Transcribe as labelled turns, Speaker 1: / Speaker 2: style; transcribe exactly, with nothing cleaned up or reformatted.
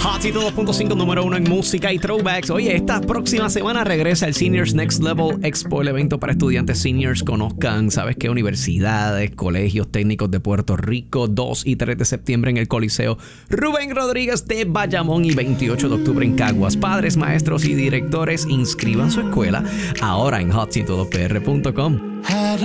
Speaker 1: Hot ciento dos punto cinco, número uno en música y throwbacks. Oye, esta próxima semana regresa el Seniors Next Level Expo, el evento para estudiantes seniors. Conozcan, ¿sabes qué? Universidades, colegios técnicos de Puerto Rico. dos y tres de septiembre en el Coliseo Rubén Rodríguez de Bayamón y veintiocho de octubre en Caguas. Padres, maestros y directores, inscriban su escuela ahora en hot ciento dos p r punto com.